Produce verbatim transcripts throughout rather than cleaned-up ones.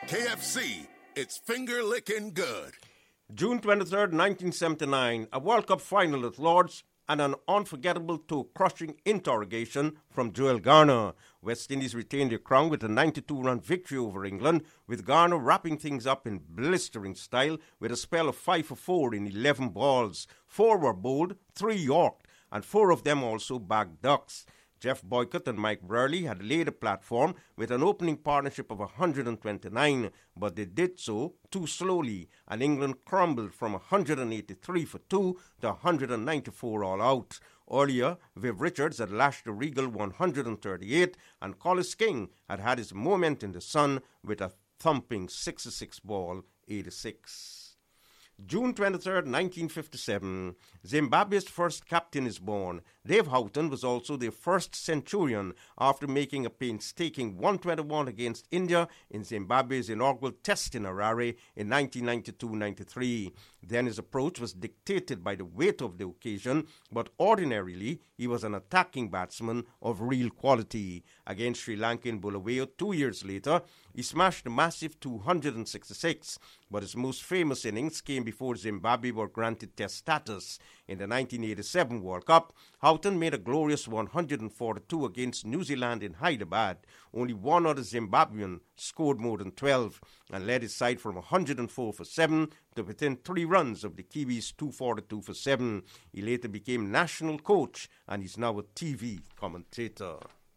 K F C, it's finger-licking good. June twenty-third, nineteen seventy-nine, a World Cup final at Lord's and an unforgettable toe-crushing interrogation from Joel Garner. West Indies retained their crown with a ninety-two run victory over England, with Garner wrapping things up in blistering style with a spell of five for four in eleven balls. Four were bowled, three yorked, and four of them also bagged ducks. Jeff Boycott and Mike Brearley had laid a platform with an opening partnership of one hundred twenty-nine, but they did so too slowly, and England crumbled from one hundred eighty-three for two to one hundred ninety-four all out. Earlier, Viv Richards had lashed a regal one hundred thirty-eight, and Collis King had had his moment in the sun with a thumping sixty-six ball eighty-six. June twenty-third, nineteen fifty-seven, Zimbabwe's first captain is born. Dave Houghton was also their first centurion after making a painstaking one twenty-one against India in Zimbabwe's inaugural test in Harare in nineteen ninety-two ninety-three. Then his approach was dictated by the weight of the occasion, but ordinarily he was an attacking batsman of real quality. Against Sri Lanka in Bulawayo two years later, he smashed a massive two hundred sixty-six, but his most famous innings came before Zimbabwe were granted test status. In the nineteen eighty-seven World Cup, Houghton made a glorious one hundred forty-two against New Zealand in Hyderabad. Only one other Zimbabwean scored more than twelve and led his side from one hundred four for seven to within three runs of the Kiwis' two forty-two for seven. He later became national coach and is now a T V commentator.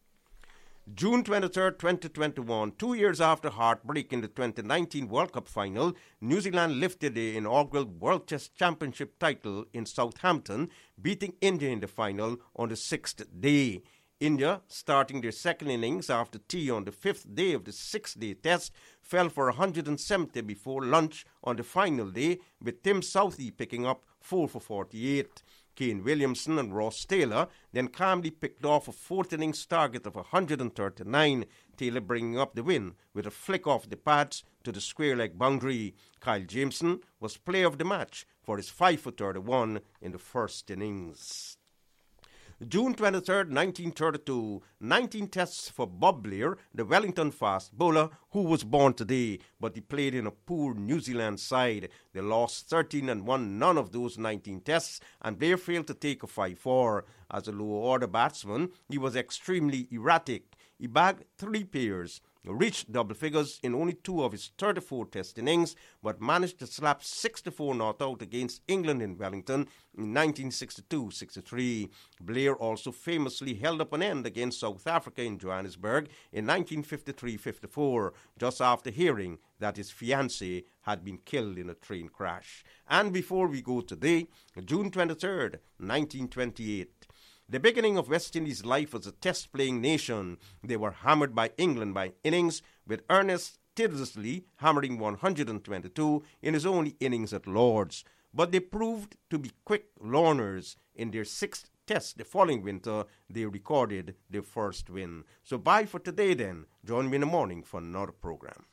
June twenty-third, twenty twenty-one, two years after heartbreak in the twenty nineteen World Cup final, New Zealand lifted the inaugural World Test Championship title in Southampton, beating India in the final on the sixth day. India, starting their second innings after tea on the fifth day of the six-day test, fell for one hundred seventy before lunch on the final day, with Tim Southee picking up four for forty-eight. Kane Williamson and Ross Taylor then calmly picked off a fourth innings target of one hundred thirty-nine, Taylor bringing up the win with a flick off the pads to the square leg boundary. Kyle Jameson was player of the match for his five for thirty-one in the first innings. June twenty-third, nineteen thirty-two, nineteen tests for Bob Blair, the Wellington fast bowler, who was born today, but he played in a poor New Zealand side. They lost thirteen and won none of those nineteen tests, and Blair failed to take a five four. As a lower-order batsman, he was extremely erratic. He bagged three pairs, reached double figures in only two of his thirty-four test innings, but managed to slap sixty-four not out against England in Wellington in nineteen sixty-two sixty-three. Blair also famously held up an end against South Africa in Johannesburg in nineteen fifty-three fifty-four, just after hearing that his fiancée had been killed in a train crash. And before we go today, June twenty-third, nineteen twenty-eight, the beginning of West Indies' life as a test-playing nation. They were hammered by England by innings, with Ernest Tildesley hammering one hundred twenty-two in his only innings at Lord's. But they proved to be quick learners. In their sixth test the following winter, they recorded their first win. So bye for today then. Join me in the morning for another program.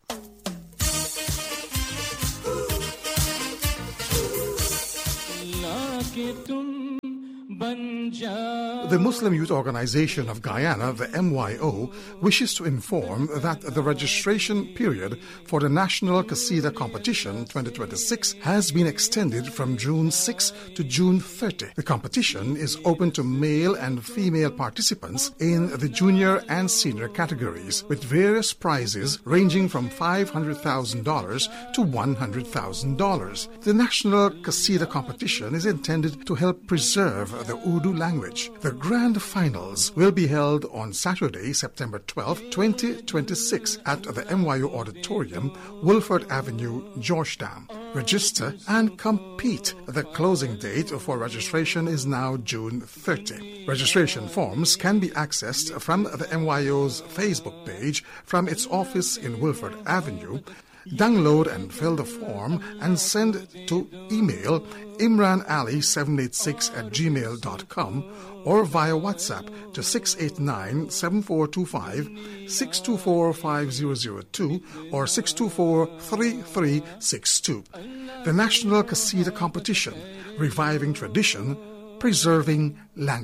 The Muslim Youth Organization of Guyana, the M Y O, wishes to inform that the registration period for the National Qasida Competition twenty twenty-six has been extended from June sixth to June thirtieth. The competition is open to male and female participants in the junior and senior categories, with various prizes ranging from five hundred thousand dollars to one hundred thousand dollars. The National Qasida Competition is intended to help preserve the Urdu language. The grand finals will be held on Saturday, September twelfth, twenty twenty-six at the M Y O Auditorium, Wolford Avenue, Georgetown. Register and compete. The closing date for registration is now June thirtieth. Registration forms can be accessed from the M Y O's Facebook page from its office in Wolford Avenue. Download and fill the form and send to email imran ali seven eight six at gmail dot com or via WhatsApp to six eight nine, seven four two five, six two four five zero zero two or six two four three three six two. The National Qasida Competition, reviving tradition, preserving language.